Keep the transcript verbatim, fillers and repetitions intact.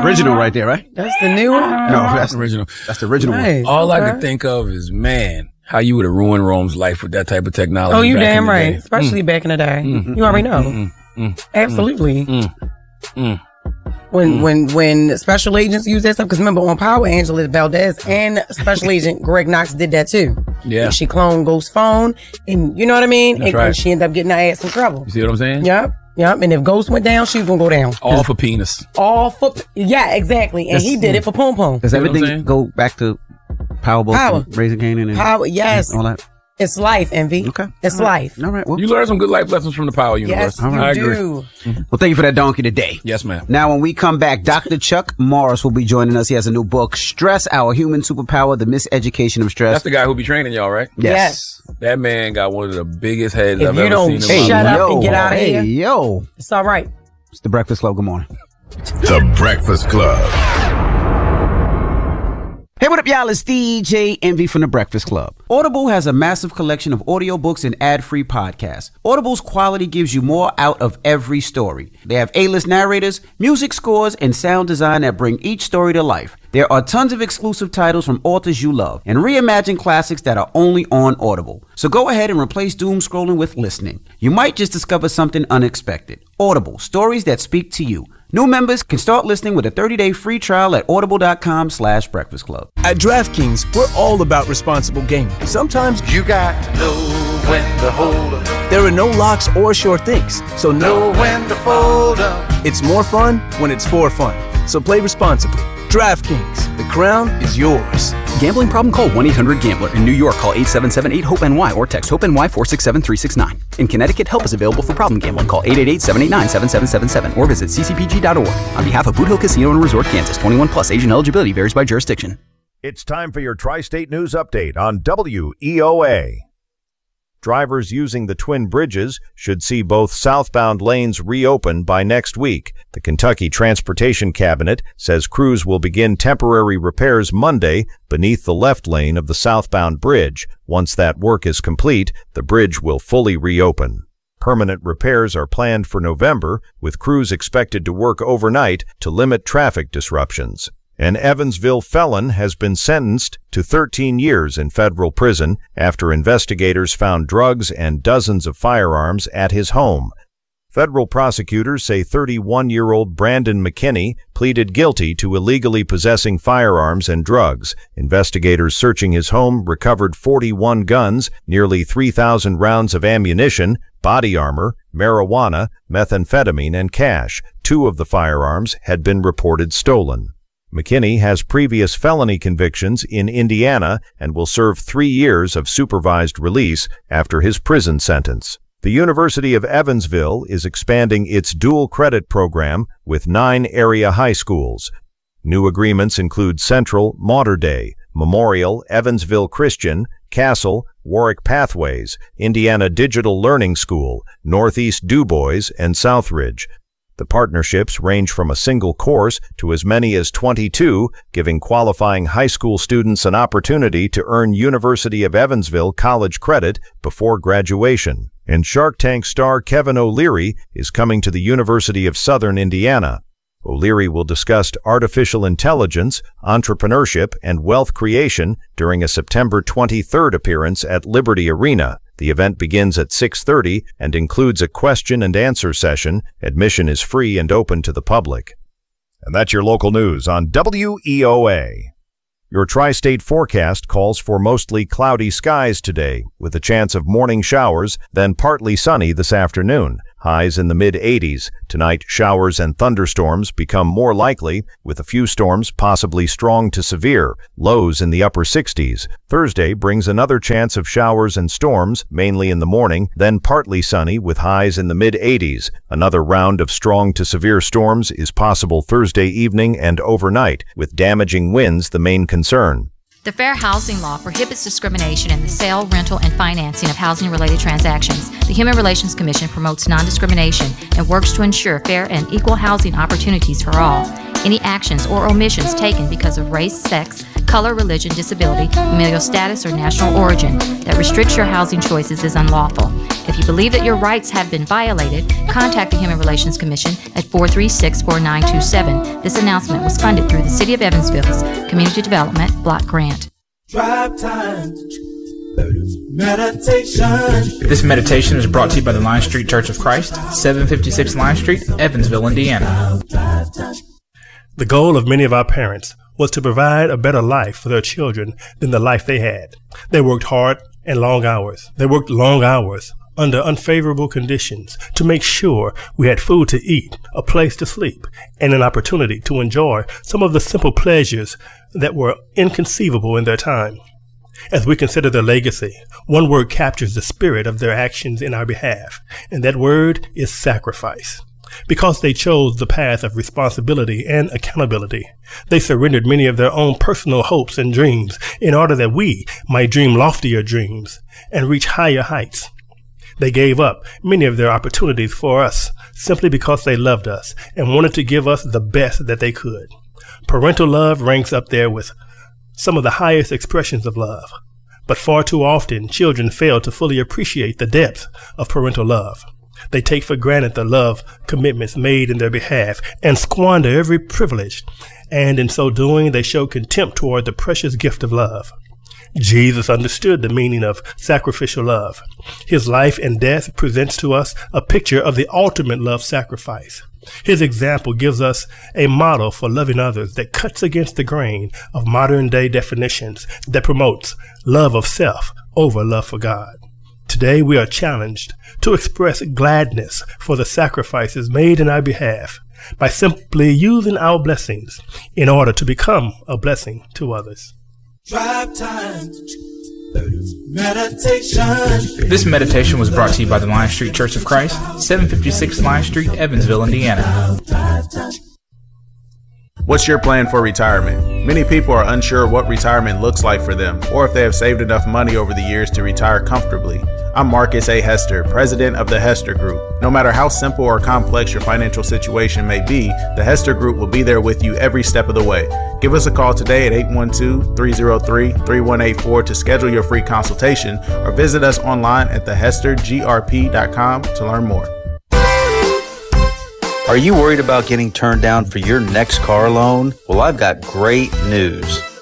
original right there, right? That's the new one? No, that's the original. That's the original Nice. one. All Okay. I can think of is, man, how you would have ruined Rome's life with that type of technology. Oh, you back in damn the right. day. Especially Mm. back in the day. Mm. You already know. Mm. Mm. Absolutely. Mm. Mm. When Mm. when when special agents use that stuff, because remember on Power, Angela Valdez and Special Agent Greg Knox did that too. Yeah. She cloned Ghost's phone, and you know what I mean. That's and, right. and she ended up getting her ass in trouble. You see what I'm saying? Yep, yep. And if Ghost went down, she was gonna go down. All for penis. All for yeah, exactly. And That's- he did it for Pom Pom. Does See what I'm everything saying? go back to Powerball, Power. and Raising Canaan, and Power, yes. all that? It's life, Envy. Okay. It's All right. life. All right. Well, You learn some good life lessons from the Power Universe. Yes, All you right. I agree. do. well, thank you for that donkey today. Yes, ma'am. Now, when we come back, Doctor Chuck Morris will be joining us. He has a new book, Stress, Our Human Superpower, The Miseducation of Stress. That's the guy who be training y'all, right? yes. That man got one of the biggest heads If I've you ever don't seen in my Hey, life. shut up yo. and get out of hey, here. yo. It's all right. It's the Breakfast Club. Good morning. The Breakfast Club. Hey, what up, y'all? It's D J Envy from The Breakfast Club. Audible has a massive collection of audiobooks and ad-free podcasts. Audible's quality gives you more out of every story. They have A-list narrators, music scores, and sound design that bring each story to life. There are tons of exclusive titles from authors you love and reimagine classics that are only on Audible. So go ahead and replace doom scrolling with listening. You might just discover something unexpected. Audible, stories that speak to you. New members can start listening with a thirty-day free trial at audible.com slash breakfast club. At DraftKings, we're all about responsible gaming. Sometimes You got to know when to hold up, there are no locks or sure things, so know no, when to fold up. it's more fun when it's for fun. So play responsibly. DraftKings, the crown is yours. Gambling problem? Call one eight hundred gambler. In New York, call eight seven seven eight hope N Y or text HOPE-NY four six seven three six nine. In Connecticut, help is available for problem gambling. Call eight eight eight seven eight nine seven seven seven seven or visit c c p g dot org. On behalf of Boot Hill Casino and Resort, Kansas, twenty-one plus, age and eligibility varies by jurisdiction. It's time for your Tri-State News Update on W E O A. Drivers using the Twin Bridges should see both southbound lanes reopen by next week. The Kentucky Transportation Cabinet says crews will begin temporary repairs Monday beneath the left lane of the southbound bridge. Once that work is complete, the bridge will fully reopen. Permanent repairs are planned for November, with crews expected to work overnight to limit traffic disruptions. An Evansville felon has been sentenced to thirteen years in federal prison after investigators found drugs and dozens of firearms at his home. Federal prosecutors say thirty-one-year-old Brandon McKinney pleaded guilty to illegally possessing firearms and drugs. Investigators searching his home recovered forty-one guns, nearly three thousand rounds of ammunition, body armor, marijuana, methamphetamine, and cash. Two of the firearms had been reported stolen. McKinney has previous felony convictions in Indiana and will serve three years of supervised release after his prison sentence. The University of Evansville is expanding its dual credit program with nine area high schools. New agreements include Central, Mater Dei, Memorial, Evansville Christian, Castle, Warwick Pathways, Indiana Digital Learning School, Northeast Du Bois, and Southridge. The partnerships range from a single course to as many as twenty-two, giving qualifying high school students an opportunity to earn University of Evansville college credit before graduation. And Shark Tank star Kevin O'Leary is coming to the University of Southern Indiana. O'Leary will discuss artificial intelligence, entrepreneurship, and wealth creation during a September twenty-third appearance at Liberty Arena. The event begins at six thirty and includes a question and answer session. Admission is free and open to the public. And that's your local news on W E O A. Your tri-state forecast calls for mostly cloudy skies today, with a chance of morning showers, then partly sunny this afternoon. Highs in the mid eighties. Tonight, showers and thunderstorms become more likely, with a few storms possibly strong to severe. Lows in the upper sixties. Thursday brings another chance of showers and storms, mainly in the morning, then partly sunny with highs in the mid eighties. Another round of strong to severe storms is possible Thursday evening and overnight, with damaging winds the main concern. The Fair Housing Law prohibits discrimination in the sale, rental, and financing of housing-related transactions. The Human Relations Commission promotes non-discrimination and works to ensure fair and equal housing opportunities for all. Any actions or omissions taken because of race, sex, color, religion, disability, familial status, or national origin that restricts your housing choices is unlawful. If you believe that your rights have been violated, contact the Human Relations Commission at four three six, four nine two seven. This announcement was funded through the City of Evansville's Community Development Block Grant. Drive time. Meditation. This meditation is brought to you by the Line Street Church of Christ, seven fifty-six Line Street, Evansville, Indiana. The goal of many of our parents was to provide a better life for their children than the life they had. They worked hard and long hours. They worked long hours under unfavorable conditions to make sure we had food to eat, a place to sleep, and an opportunity to enjoy some of the simple pleasures that were inconceivable in their time. As we consider their legacy, one word captures the spirit of their actions in our behalf, and that word is sacrifice. Because they chose the path of responsibility and accountability, they surrendered many of their own personal hopes and dreams in order that we might dream loftier dreams and reach higher heights. They gave up many of their opportunities for us simply because they loved us and wanted to give us the best that they could. Parental love ranks up there with some of the highest expressions of love, but far too often children fail to fully appreciate the depth of parental love. They take for granted the love commitments made in their behalf and squander every privilege, and in so doing they show contempt toward the precious gift of love. Jesus understood the meaning of sacrificial love. His life and death presents to us a picture of the ultimate love sacrifice. His example gives us a model for loving others that cuts against the grain of modern day definitions that promotes love of self over love for God. Today we are challenged to express gladness for the sacrifices made in our behalf by simply using our blessings in order to become a blessing to others. Drive time. Meditation. This meditation was brought to you by the Line Street Church of Christ, seven fifty-six Line Street, Evansville, Indiana. What's your plan for retirement? Many people are unsure what retirement looks like for them, or if they have saved enough money over the years to retire comfortably. I'm Marcus A. Hester, president of the Hester Group. No matter how simple or complex your financial situation may be, the Hester Group will be there with you every step of the way. Give us a call today at eight one two, three zero three, three one eight four to schedule your free consultation, or visit us online at the hester g r p dot com to learn more. Are you worried about getting turned down for your next car loan? Well, I've got great news.